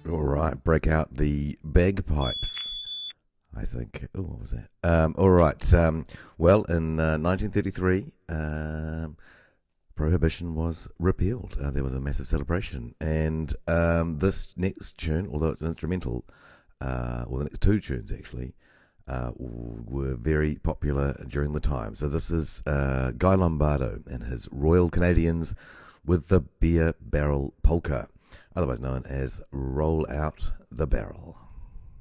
All right, break out the bagpipes. I think. Oh, what was that? All right. Well, in 1933, prohibition was repealed. There was a massive celebration, and this next tune, although it's an instrumental, well, the next two tunes actually, were very popular during the time. So this is Guy Lombardo and his Royal Canadians with the Beer Barrel Polka, otherwise known as Roll Out the Barrel.